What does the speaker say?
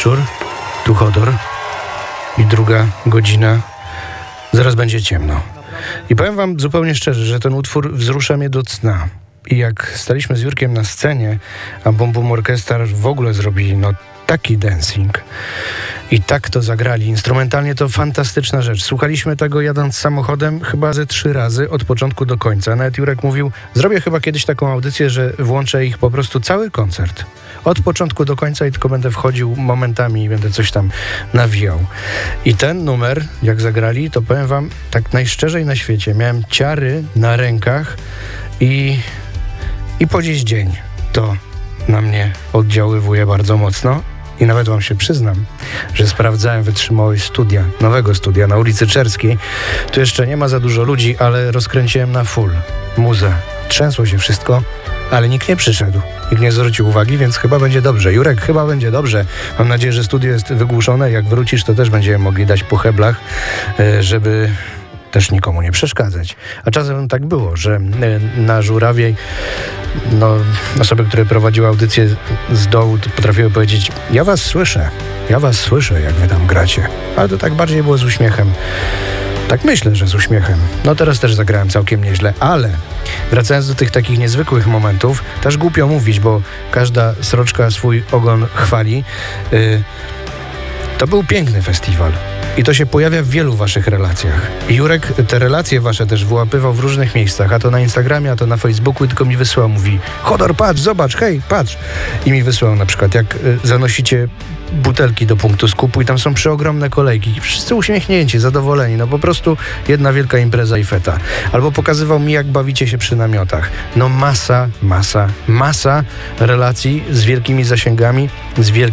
wieczór, tu Chodor i 2:00, zaraz będzie ciemno. I powiem wam zupełnie szczerze, że ten utwór wzrusza mnie do cna. I jak staliśmy z Jurkiem na scenie, a Bum Bum Orchestra w ogóle zrobili taki dancing i tak to zagrali. Instrumentalnie to fantastyczna rzecz. Słuchaliśmy tego jadąc samochodem chyba ze 3 razy od początku do końca. Nawet Jurek mówił, zrobię chyba kiedyś taką audycję, że włączę ich po prostu cały koncert. Od początku do końca i tylko będę wchodził momentami i będę coś tam nawijał. I ten numer, jak zagrali, to powiem wam tak najszczerzej na świecie. Miałem ciary na rękach i po dziś dzień to na mnie oddziaływuje bardzo mocno. I nawet wam się przyznam, że sprawdzałem wytrzymałość nowego studia na ulicy Czerskiej. Tu jeszcze nie ma za dużo ludzi, ale rozkręciłem na full muzę. Trzęsło się wszystko, ale nikt nie przyszedł. Nikt nie zwrócił uwagi, więc chyba będzie dobrze. Jurek, chyba będzie dobrze. Mam nadzieję, że studio jest wygłuszone. Jak wrócisz, to też będziemy mogli dać po heblach, żeby też nikomu nie przeszkadzać. A czasem tak było, że na Żurawiej osoby, które prowadziły audycję z dołu, potrafiły powiedzieć: ja was słyszę, jak wy tam gracie. Ale to tak bardziej było z uśmiechem. Tak myślę, że z uśmiechem. Teraz też zagrałem całkiem nieźle, ale wracając do tych takich niezwykłych momentów, też głupio mówić, bo każda sroczka swój ogon chwali. To był piękny festiwal. I to się pojawia w wielu waszych relacjach. I Jurek te relacje wasze też wyłapywał w różnych miejscach, a to na Instagramie, a to na Facebooku, i tylko mi wysyłał, mówi: Chodor, patrz, zobacz, hej, patrz. I mi wysłał na przykład, jak zanosicie butelki do punktu skupu i tam są przeogromne kolejki. Wszyscy uśmiechnięci, zadowoleni. Po prostu jedna wielka impreza i feta. Albo pokazywał mi, jak bawicie się przy namiotach. Masa relacji z wielkimi zasięgami, z wielkimi